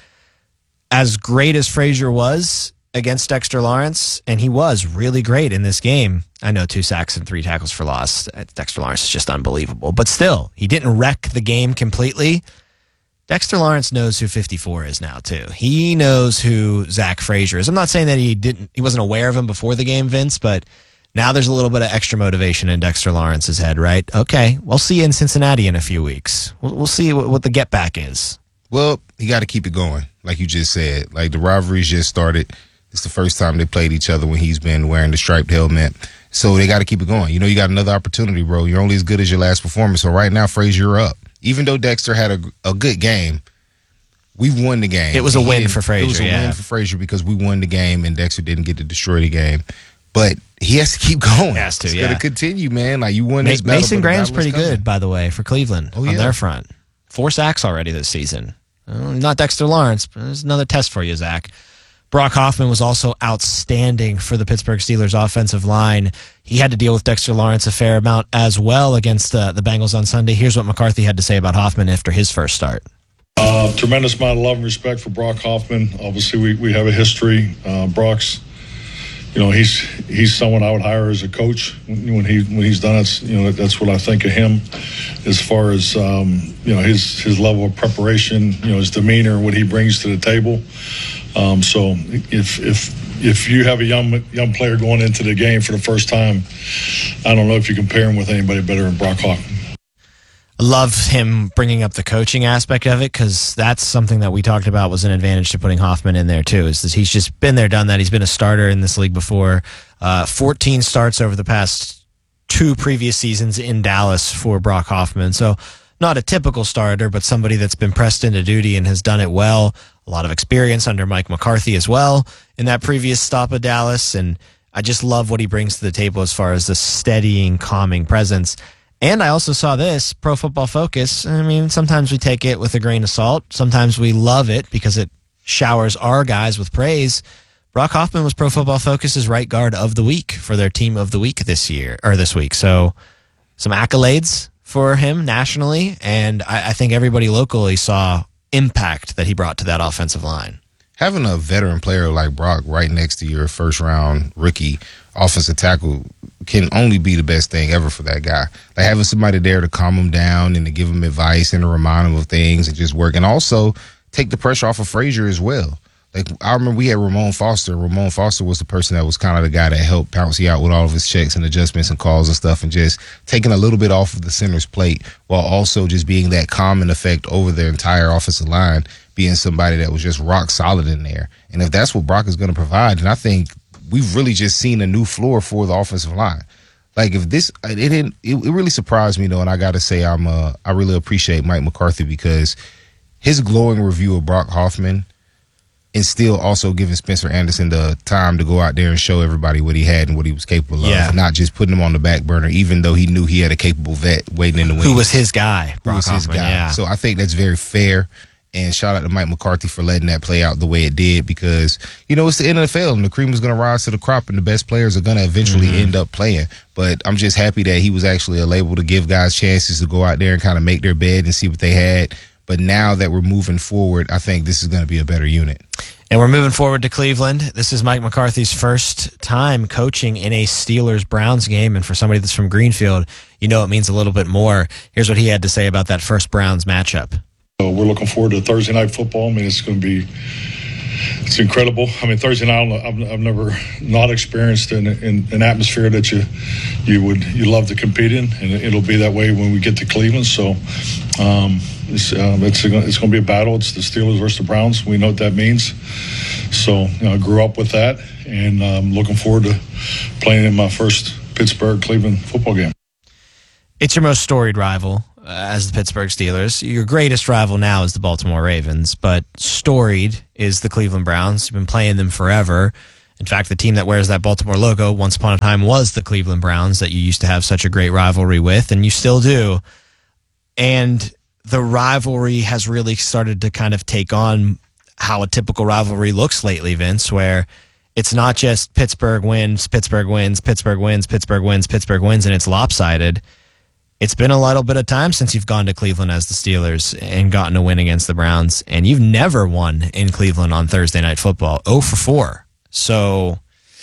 as great as Frazier was against Dexter Lawrence, and he was really great in this game. I know 2 sacks and 3 tackles for loss. Dexter Lawrence is just unbelievable. But still, he didn't wreck the game completely. Dexter Lawrence knows who 54 is now, too. He knows who Zach Frazier is. I'm not saying that he wasn't aware of him before the game, Vince, but now there's a little bit of extra motivation in Dexter Lawrence's head, right? Okay, we'll see you in Cincinnati in a few weeks. We'll see what the get back is. Well, you got to keep it going, like you just said. Like, the rivalry's just started. It's the first time they played each other when he's been wearing the striped helmet. So they got to keep it going. You know, you got another opportunity, bro. You're only as good as your last performance. So right now, Frazier, you're up. Even though Dexter had a good game, we won the game. It was a win for Frazier. It was a win for Frazier because we won the game and Dexter didn't get to destroy the game. But he has to keep going. He has to, He's got to continue, man. Like, you won this battle. Mason Graham's pretty good, by the way, for Cleveland on yeah. their front. 4 sacks already this season. Not Dexter Lawrence, but there's another test for you, Zach. Brock Hoffman was also outstanding for the Pittsburgh Steelers offensive line. He had to deal with Dexter Lawrence a fair amount as well against the Bengals on Sunday. Here's what McCarthy had to say about Hoffman after his first start. Tremendous amount of love and respect for Brock Hoffman. Obviously, we have a history. Brock's, he's someone I would hire as a coach when he's done it. That's what I think of him as far as his level of preparation, his demeanor, what he brings to the table. So if you have a young player going into the game for the first time, I don't know if you compare him with anybody better than Brock Hoffman. I love him bringing up the coaching aspect of it because that's something that we talked about was an advantage to putting Hoffman in there too. Is that he's just been there, done that. He's been a starter in this league before. 14 starts over the past 2 previous seasons in Dallas for Brock Hoffman. So not a typical starter, but somebody that's been pressed into duty and has done it well. A lot of experience under Mike McCarthy as well in that previous stop of Dallas. And I just love what he brings to the table as far as the steadying, calming presence. And I also saw this, Pro Football Focus. I mean, sometimes we take it with a grain of salt. Sometimes we love it because it showers our guys with praise. Brock Hoffman was Pro Football Focus's right guard of the week for their team of the week this week. So some accolades for him nationally. And I think everybody locally saw impact that he brought to that offensive line. Having a veteran player like Brock right next to your first-round rookie offensive tackle can only be the best thing ever for that guy. Like, having somebody there to calm him down and to give him advice and to remind him of things and just work. And also take the pressure off of Frazier as well. Like, I remember we had Ramon Foster. Ramon Foster was the person that was kind of the guy that helped Pouncey out with all of his checks and adjustments and calls and stuff and just taking a little bit off of the center's plate while also just being that calming effect over their entire offensive line, being somebody that was just rock solid in there. And if that's what Brock is going to provide, then I think we've really just seen a new floor for the offensive line. Like, if this, it really surprised me though, and I got to say I really appreciate Mike McCarthy because his glowing review of Brock Hoffman and still also giving Spencer Anderson the time to go out there and show everybody what he had and what he was capable of, and not just putting him on the back burner, even though he knew he had a capable vet waiting in the wings. Who was his guy, Brock Hoffman, yeah. So I think that's very fair. And shout out to Mike McCarthy for letting that play out the way it did because, it's the NFL and the cream is going to rise to the crop and the best players are going to eventually end up playing. But I'm just happy that he was actually able to give guys chances to go out there and kind of make their bed and see what they had. But now that we're moving forward, I think this is going to be a better unit. And we're moving forward to Cleveland. This is Mike McCarthy's first time coaching in a Steelers-Browns game. And for somebody that's from Greenfield, it means a little bit more. Here's what he had to say about that first Browns matchup. We're looking forward to Thursday Night Football. I mean, it's going to be it's incredible. I mean, Thursday night, I've never not experienced an atmosphere that you love to compete in, and it'll be that way when we get to Cleveland. So it's going to be a battle. It's the Steelers versus the Browns. We know what that means. So I grew up with that, and I'm looking forward to playing in my first Pittsburgh-Cleveland football game. It's your most storied rival as the Pittsburgh Steelers. Your greatest rival now is the Baltimore Ravens, but storied is the Cleveland Browns. You've been playing them forever. In fact, the team that wears that Baltimore logo once upon a time was the Cleveland Browns that you used to have such a great rivalry with, and you still do. And the rivalry has really started to kind of take on how a typical rivalry looks lately, Vince, where it's not just Pittsburgh wins, Pittsburgh wins, Pittsburgh wins, Pittsburgh wins, Pittsburgh wins, and it's lopsided. It's been a little bit of time since you've gone to Cleveland as the Steelers and gotten a win against the Browns, and you've never won in Cleveland on Thursday Night Football, 0-4. So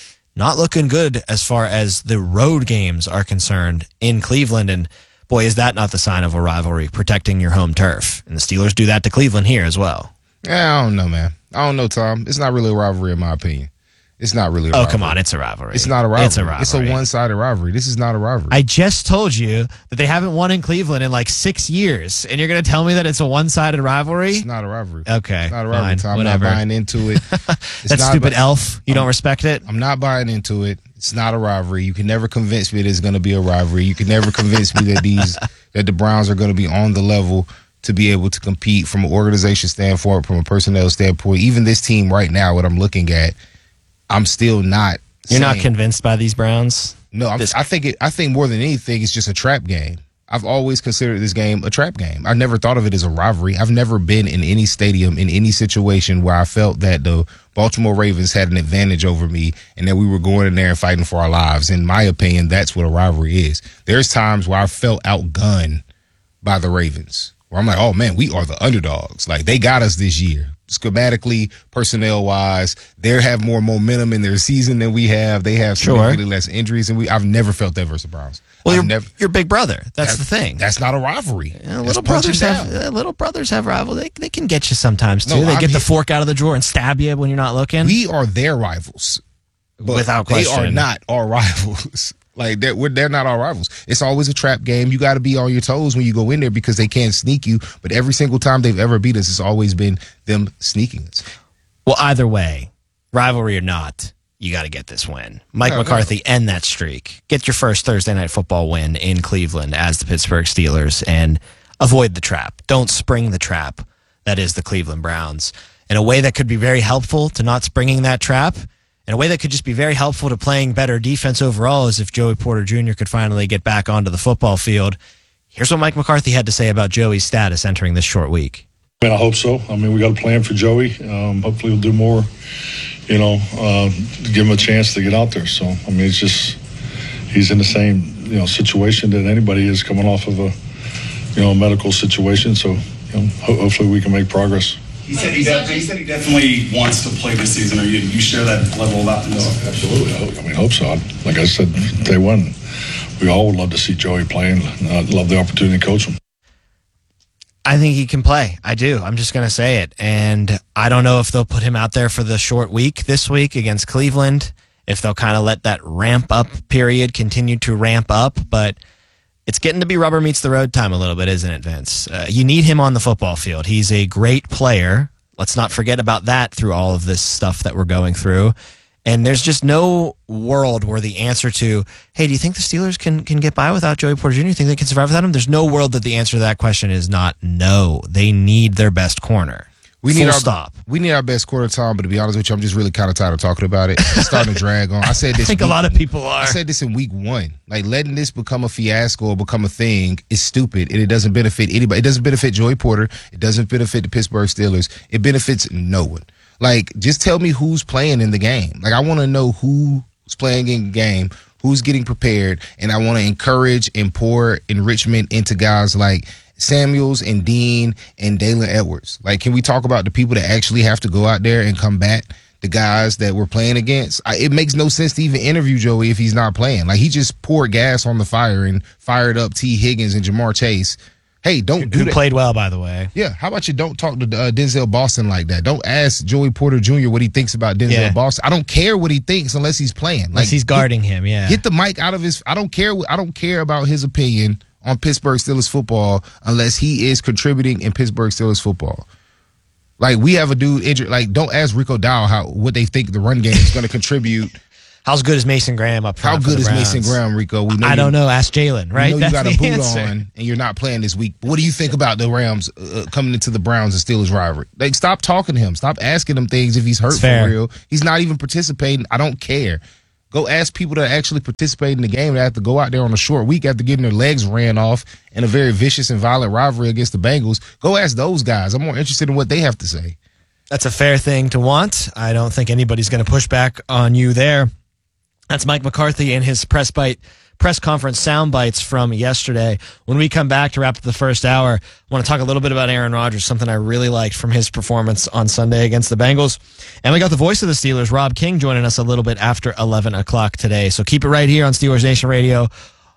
not looking good as far as the road games are concerned in Cleveland, and boy, is that not the sign of a rivalry, protecting your home turf. And the Steelers do that to Cleveland here as well. Yeah, I don't know, man. I don't know, Tom. It's not really a rivalry in my opinion. It's not really a rivalry. Oh, come on. It's a rivalry. It's not a rivalry. It's a rivalry. It's a one-sided rivalry. This is not a rivalry. I just told you that they haven't won in Cleveland in like 6 years, and you're going to tell me that it's a one-sided rivalry? It's not a rivalry. Okay. It's not a rivalry, fine, Tom. whatever. I'm not buying into it. That stupid elf. You don't respect it? I'm not buying into it. It's not a rivalry. You can never convince me that it's going to be a rivalry. You can never convince me that that the Browns are going to be on the level to be able to compete from an organization standpoint, from a personnel standpoint. Even this team right now, what I'm looking at, I'm still not. You're not convinced by these Browns? No, I think more than anything, it's just a trap game. I've always considered this game a trap game. I never thought of it as a rivalry. I've never been in any stadium, in any situation where I felt that the Baltimore Ravens had an advantage over me and that we were going in there and fighting for our lives. In my opinion, that's what a rivalry is. There's times where I felt outgunned by the Ravens, where I'm like, oh, man, we are the underdogs. Like, they got us this year. Schematically, personnel-wise, they have more momentum in their season than we have. They have significantly less injuries than we. I've never felt that versus the Browns. Well, you're big brother. That's the thing. That's not a rivalry. Little brothers have rivalry. They can get you sometimes too. They get the fork out of the drawer and stab you when you're not looking. We are their rivals, but without question. They are not our rivals. Like they're not our rivals. It's always a trap game. You got to be on your toes when you go in there because they can't sneak you. But every single time they've ever beat us, it's always been them sneaking us. Well, either way, rivalry or not, you got to get this win. Mike McCarthy, end that streak. Get your first Thursday Night Football win in Cleveland as the Pittsburgh Steelers and avoid the trap. Don't spring the trap that is the Cleveland Browns. In a way that could be very helpful to not springing that trap, in a way that could just be very helpful to playing better defense overall, is if Joey Porter Jr. could finally get back onto the football field. Here's what Mike McCarthy had to say about Joey's status entering this short week. I mean, I hope so. I mean, we got a plan for Joey. Hopefully we'll do more, to give him a chance to get out there. So, I mean, it's just he's in the same, situation that anybody is coming off of a medical situation. So, hopefully we can make progress. He said he definitely wants to play this season. You share that level of optimism? No, absolutely. I hope so. Like I said, day one, we all would love to see Joey playing. I'd love the opportunity to coach him. I think he can play. I do. I'm just going to say it. And I don't know if they'll put him out there for the short week this week against Cleveland, if they'll kind of let that ramp up period continue to ramp up. But it's getting to be rubber meets the road time a little bit, isn't it, Vince? You need him on the football field. He's a great player. Let's not forget about that through all of this stuff that we're going through. And there's just no world where the answer to, hey, do you think the Steelers can get by without Joey Porter Jr.? Do you think they can survive without him? There's no world that the answer to that question is not no. They need their best corner. We need our best corner, Tom, but to be honest with you, I'm just really kind of tired of talking about it. It's starting to drag on. I said this. I think a lot of people are. I said this in week 1. Like, letting this become a fiasco or become a thing is stupid, and it doesn't benefit anybody. It doesn't benefit Joey Porter. It doesn't benefit the Pittsburgh Steelers. It benefits no one. Like, just tell me who's playing in the game. Like, I want to know who's playing in the game, who's getting prepared, and I want to encourage and pour enrichment into guys like Samuels and Dean and Dalen Edwards. Like, can we talk about the people that actually have to go out there and combat the guys that we're playing against? It makes no sense to even interview Joey if he's not playing. Like, he just poured gas on the fire and fired up T. Higgins and Jamar Chase Hey, don't do Who that. played well, by the way. Yeah, how about you don't talk to Denzel Boston like that? Don't ask Joey Porter Jr. what he thinks about Denzel Boston. I don't care what he thinks unless he's playing. Unless he's guarding him, yeah. Get the mic out of his. I don't care about his opinion on Pittsburgh Steelers football unless he is contributing in Pittsburgh Steelers football. Like, we have a dude injured. Like, don't ask Rico Dowell what they think the run game is going to contribute. How good is Mason Graham up front? How good is Mason Graham, Rico? I don't know. Ask Jalen, right? You got a boot on and you're not playing this week. What do you think about the Rams coming into the Browns and Steelers rivalry? Like, stop talking to him. Stop asking him things if he's hurt for real. He's not even participating. I don't care. Go ask people that actually participate in the game that have to go out there on a short week after getting their legs ran off in a very vicious and violent rivalry against the Bengals. Go ask those guys. I'm more interested in what they have to say. That's a fair thing to want. I don't think anybody's going to push back on you there. That's Mike McCarthy and his press conference sound bites from yesterday. When we come back to wrap up the first hour, I want to talk a little bit about Aaron Rodgers, something I really liked from his performance on Sunday against the Bengals. And we got the voice of the Steelers, Rob King, joining us a little bit after 11 o'clock today. So keep it right here on Steelers Nation Radio,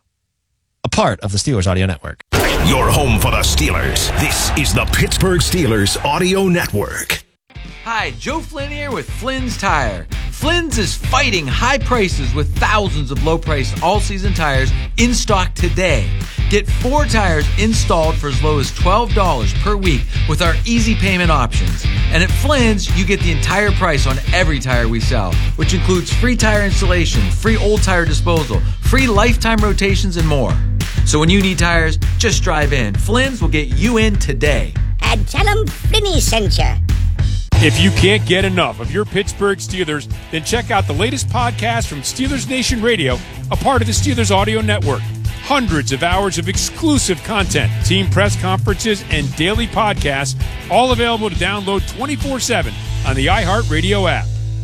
a part of the Steelers Audio Network. Your home for the Steelers. This is the Pittsburgh Steelers Audio Network. Hi, Joe Flynn here with Flynn's Tire. Flynn's is fighting high prices with thousands of low-priced all-season tires in stock today. Get 4 tires installed for as low as $12 per week with our easy payment options. And at Flynn's, you get the entire price on every tire we sell, which includes free tire installation, free old tire disposal, free lifetime rotations, and more. So when you need tires, just drive in. Flynn's will get you in today. And tell them Flinny sent you. If you can't get enough of your Pittsburgh Steelers, then check out the latest podcast from Steelers Nation Radio, a part of the Steelers Audio Network. Hundreds of hours of exclusive content, team press conferences, and daily podcasts, all available to download 24/7 on the iHeartRadio app.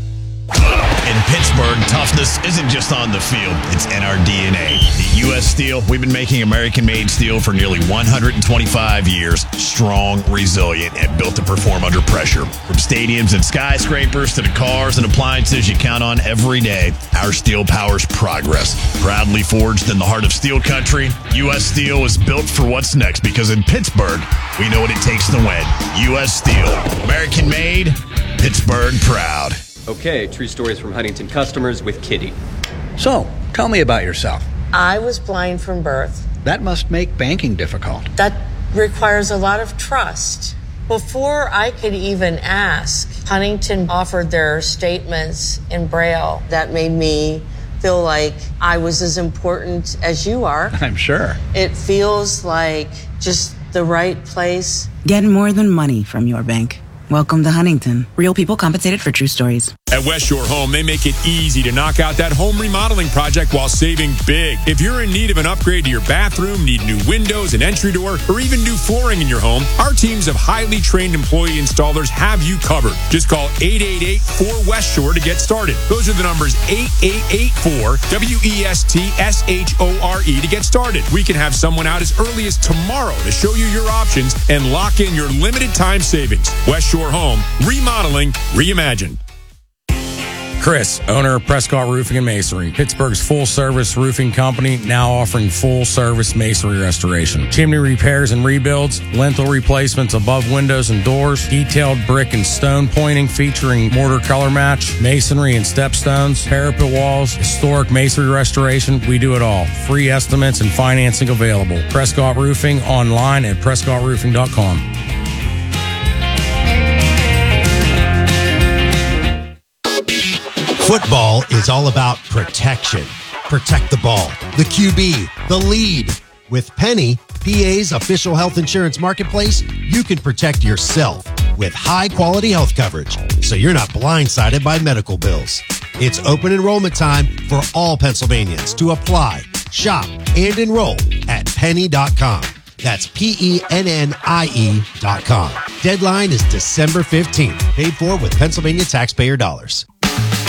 In Pittsburgh, toughness isn't just on the field, it's in our DNA. At U.S. Steel, we've been making American-made steel for nearly 125 years. Strong, resilient, and built to perform under pressure. From stadiums and skyscrapers to the cars and appliances you count on every day, our steel powers progress. Proudly forged in the heart of steel country, U.S. Steel is built for what's next because in Pittsburgh, we know what it takes to win. U.S. Steel. American-made, Pittsburgh proud. Okay, true stories from Huntington customers with Kitty. So, tell me about yourself. I was blind from birth. That must make banking difficult. That requires a lot of trust. Before I could even ask, Huntington offered their statements in Braille. That made me feel like I was as important as you are. I'm sure. It feels like just the right place. Get more than money from your bank. Welcome to Huntington. Real people compensated for true stories. At West Shore Home, they make it easy to knock out that home remodeling project while saving big. If you're in need of an upgrade to your bathroom, need new windows, an entry door, or even new flooring in your home, our teams of highly trained employee installers have you covered. Just call 888-4West Shore to get started. Those are the numbers 8884-WESTSHORE to get started. We can have someone out as early as tomorrow to show you your options and lock in your limited time savings. West Shore Home, remodeling, reimagined. Chris, owner of Prescott Roofing and Masonry, Pittsburgh's full-service roofing company, now offering full-service masonry restoration. Chimney repairs and rebuilds, lintel replacements above windows and doors, detailed brick and stone pointing featuring mortar color match, masonry and stepstones, parapet walls, historic masonry restoration. We do it all. Free estimates and financing available. Prescott Roofing online at prescottroofing.com. Football is all about protection. Protect the ball, the QB, the lead. With Penny, PA's official health insurance marketplace, you can protect yourself with high-quality health coverage, so you're not blindsided by medical bills. It's open enrollment time for all Pennsylvanians to apply, shop, and enroll at penny.com. That's PENNIE.com. Deadline is December 15th. Paid for with Pennsylvania taxpayer dollars.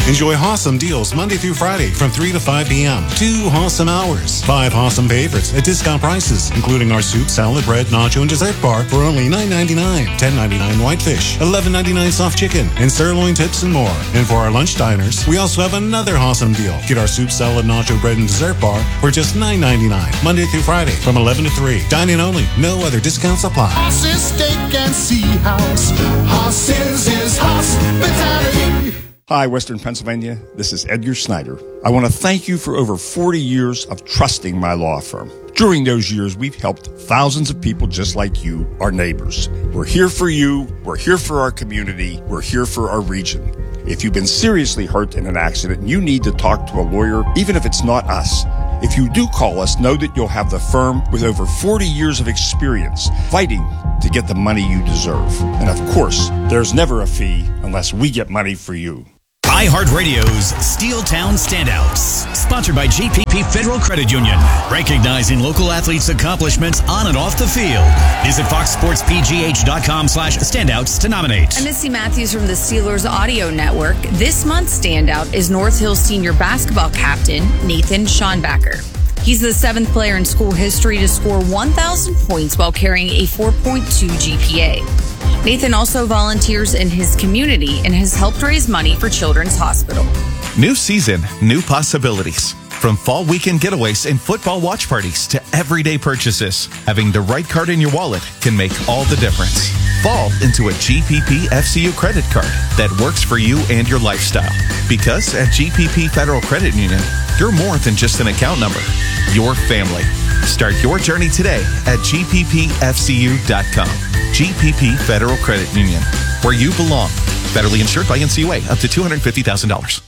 Enjoy awesome deals Monday through Friday from 3 to 5 p.m. 2 awesome hours. 5 awesome favorites at discount prices, including our soup, salad, bread, nacho, and dessert bar for only $9.99. $10.99 whitefish, $11.99 soft chicken, and sirloin tips and more. And for our lunch diners, we also have another awesome deal. Get our soup, salad, nacho, bread, and dessert bar for just $9.99. Monday through Friday from 11 to 3. Dine-in only. No other discounts apply. Hoss's Steak and Sea House. Hoss's is hospitality. Hi, Western Pennsylvania. This is Edgar Snyder. I want to thank you for over 40 years of trusting my law firm. During those years, we've helped thousands of people just like you, our neighbors. We're here for you. We're here for our community. We're here for our region. If you've been seriously hurt in an accident and you need to talk to a lawyer, even if it's not us, if you do call us, know that you'll have the firm with over 40 years of experience fighting to get the money you deserve. And of course, there's never a fee unless we get money for you. iHeartRadio's Steeltown Standouts, sponsored by GPP Federal Credit Union, recognizing local athletes' accomplishments on and off the field. Visit foxsportspgh.com/standouts to nominate. I'm Missy Matthews from the Steelers Audio Network. This month's standout is North Hills senior basketball captain Nathan Schonbacher. He's the 7th player in school history to score 1,000 points while carrying a 4.2 GPA. Nathan also volunteers in his community and has helped raise money for Children's Hospital. New season, new possibilities. From fall weekend getaways and football watch parties to everyday purchases, having the right card in your wallet can make all the difference. Fall into a GPP FCU credit card that works for you and your lifestyle. Because at GPP Federal Credit Union, you're more than just an account number. Your family. Start your journey today at gppfcu.com. GPP Federal Credit Union, where you belong. Federally insured by NCUA, up to $250,000.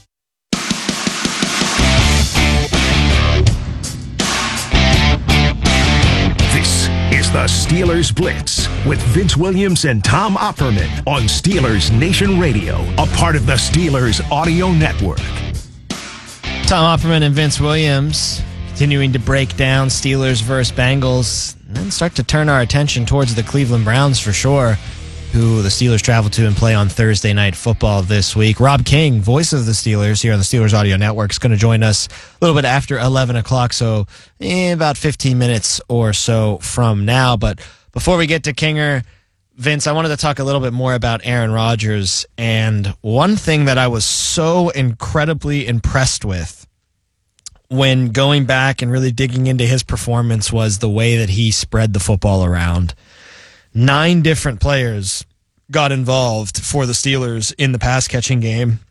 This is the Steelers Blitz with Vince Williams and Tom Opperman on Steelers Nation Radio, a part of the Steelers Audio Network. Tom Opperman and Vince Williams continuing to break down Steelers versus Bengals, and then start to turn our attention towards the Cleveland Browns for sure, who the Steelers travel to and play on Thursday Night Football this week. Rob King, voice of the Steelers here on the Steelers Audio Network, is going to join us a little bit after 11 o'clock, so about 15 minutes or so from now. But before we get to Kinger, Vince, I wanted to talk a little bit more about Aaron Rodgers, and one thing that I was so incredibly impressed with when going back and really digging into his performance was the way that he spread the football around. 9 different players got involved for the Steelers in the pass-catching game.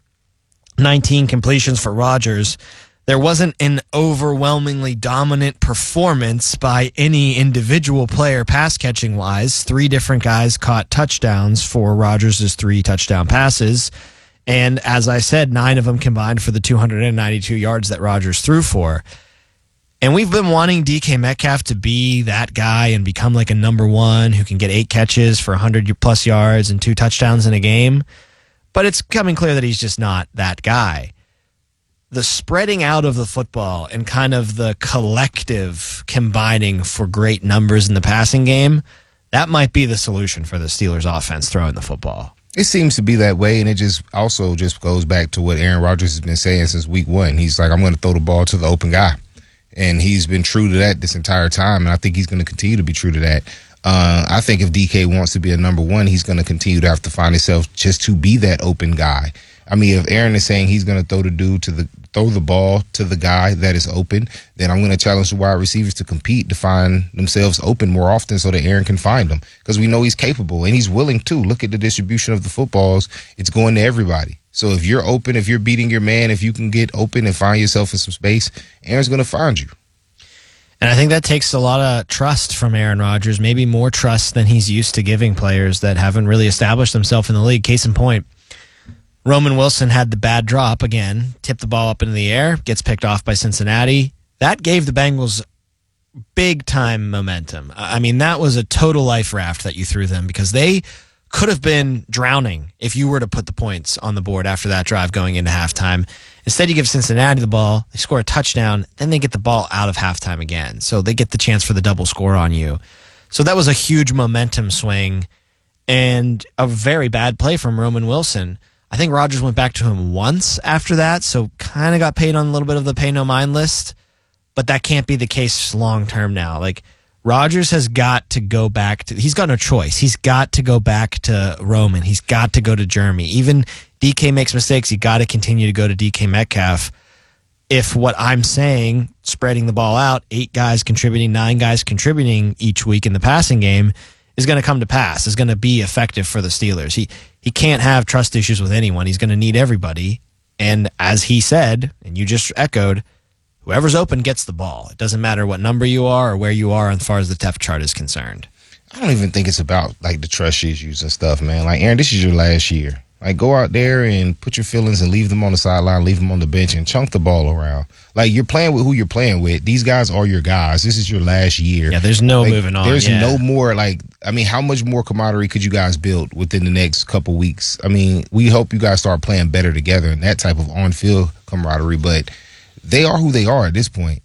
19 completions for Rodgers. There wasn't an overwhelmingly dominant performance by any individual player pass-catching-wise. 3 different guys caught touchdowns for Rodgers' 3 touchdown passes. And as I said, 9 of them combined for the 292 yards that Rodgers threw for. And we've been wanting DK Metcalf to be that guy and become like a number 1 who can get 8 catches for 100-plus yards and 2 touchdowns in a game. But it's becoming clear that he's just not that guy. The spreading out of the football and kind of the collective combining for great numbers in the passing game, that might be the solution for the Steelers offense throwing the football. It seems to be that way, and it just also just goes back to what Aaron Rodgers has been saying since week 1. He's like, I'm going to throw the ball to the open guy. And he's been true to that this entire time, and I think he's going to continue to be true to that. I think if DK wants to be a number 1, he's going to continue to have to find himself just to be that open guy. I mean, if Aaron is saying he's going to throw the ball to the guy that is open, then I'm going to challenge the wide receivers to compete to find themselves open more often so that Aaron can find them, because we know he's capable and he's willing to. Look at the distribution of the footballs. It's going to everybody. So if you're open, if you're beating your man, if you can get open and find yourself in some space, Aaron's going to find you. And I think that takes a lot of trust from Aaron Rodgers, maybe more trust than he's used to giving players that haven't really established themselves in the league. Case in point, Roman Wilson had the bad drop again, tipped the ball up into the air, gets picked off by Cincinnati. That gave the Bengals big-time momentum. I mean, that was a total life raft that you threw them, because they could have been drowning if you were to put the points on the board after that drive going into halftime. Instead, you give Cincinnati the ball, they score a touchdown, then they get the ball out of halftime again. So they get the chance for the double score on you. So that was a huge momentum swing and a very bad play from Roman Wilson. I think Rodgers went back to him once after that, so kind of got paid on a little bit of the pay no mind list. But that can't be the case long term now. Like, Rodgers has got to go back to, he's got no choice. He's got to go back to Roman. He's got to go to Jeremy. Even DK makes mistakes, you got to continue to go to DK Metcalf. If what I'm saying, spreading the ball out, 8 guys contributing, 9 guys contributing each week in the passing game, is going to come to pass, is going to be effective for the Steelers. He can't have trust issues with anyone. He's going to need everybody. And as he said, and you just echoed, whoever's open gets the ball. It doesn't matter what number you are or where you are as far as the depth chart is concerned. I don't even think it's about like the trust issues and stuff, man. Like, Aaron, this is your last year. Like, go out there and put your feelings and leave them on the sideline, leave them on the bench, and chunk the ball around. Like, you're playing with who you're playing with. These guys are your guys. This is your last year. Yeah, there's no moving on. There's no more, like, I mean, how much more camaraderie could you guys build within the next couple weeks? I mean, we hope you guys start playing better together and that type of on-field camaraderie, but they are who they are at this point.